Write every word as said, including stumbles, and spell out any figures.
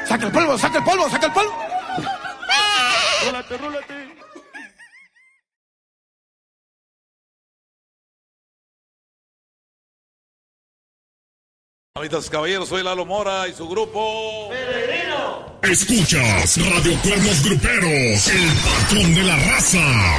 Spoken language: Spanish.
Saca el polvo, saca el polvo, saca el polvo. Rólate, rólate. Amitas caballeros, soy Lalo Mora y su grupo Peregrino. Escuchas Radio Cuernos Gruperos, el patrón de la raza.